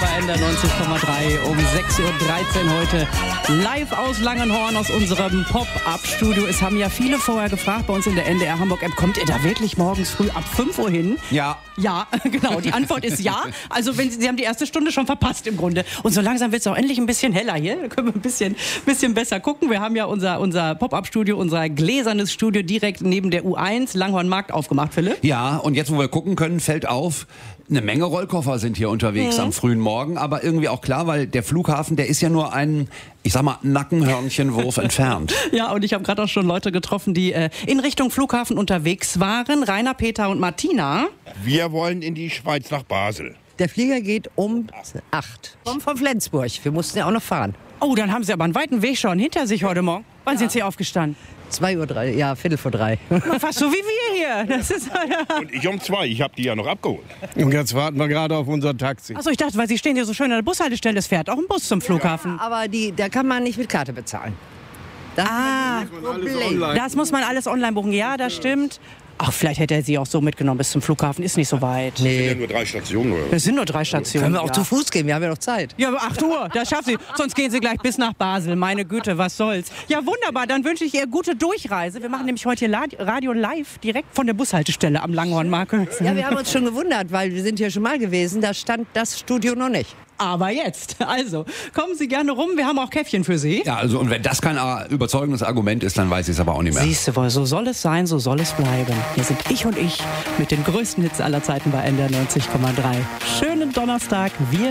bei NDR 90,3 um 6:13 Uhr heute live aus Langenhorn aus unserem Pop-Up-Studio. Es haben ja viele vorher gefragt bei uns in der NDR Hamburg-App, kommt ihr da wirklich morgens früh ab 5 Uhr hin? Ja. Ja, genau. Die Antwort ist ja. Also Sie haben die erste Stunde schon verpasst im Grunde. Und so langsam wird es auch endlich ein bisschen heller hier. Da können wir ein bisschen besser gucken. Wir haben ja unser Pop-Up-Studio, unser gläsernes Studio direkt neben der U1 Langhorn-Markt aufgemacht, Philipp. Ja, und jetzt, wo wir gucken können, fällt auf, eine Menge Rollkoffer sind hier unterwegs am frühen Morgen. Aber irgendwie auch klar, weil der Flughafen, der ist ja nur ein, ich sag mal, Nackenhörnchenwurf entfernt. Ja, und ich habe gerade auch schon Leute getroffen, die in Richtung Flughafen unterwegs waren. Rainer, Peter und Martina. Wir wollen in die Schweiz nach Basel. Der Flieger geht um 8. Kommen von Flensburg. Wir mussten ja auch noch fahren. Oh, dann haben Sie aber einen weiten Weg schon hinter sich heute Morgen. Wann sind Sie aufgestanden? 2:03 Uhr, ja, 2:45 Uhr. Fast so wie wir hier. Das ist, Und ich um 2. Ich habe die ja noch abgeholt. Und jetzt warten wir gerade auf unser Taxi. Achso, ich dachte, weil Sie stehen hier so schön an der Bushaltestelle, es fährt auch ein Bus zum Flughafen. Aber da kann man nicht mit Karte bezahlen. Das ist ein Problem. Das muss man alles online buchen. Ja, das stimmt. Ach, vielleicht hätte er Sie auch so mitgenommen bis zum Flughafen. Ist nicht so weit. Das sind ja nur 3 Stationen. Oder? Das sind nur 3 Stationen. Können wir auch ja. zu Fuß gehen, wir haben ja noch Zeit. Ja, aber 8 Uhr, das schaffen Sie. Sonst gehen Sie gleich bis nach Basel. Meine Güte, was soll's. Ja, wunderbar, dann wünsche ich ihr gute Durchreise. Wir machen nämlich heute hier Radio live direkt von der Bushaltestelle am Langhornmarkt. Ja, wir haben uns schon gewundert, weil wir sind hier schon mal gewesen, da stand das Studio noch nicht. Aber jetzt, also, kommen Sie gerne rum, wir haben auch Käffchen für Sie. Ja, also, und wenn das kein überzeugendes Argument ist, dann weiß ich es aber auch nicht mehr. Siehst du wohl, so soll es sein, so soll es bleiben. Hier sind ich und ich mit den größten Hits aller Zeiten bei NDR 90,3. Schönen Donnerstag, wir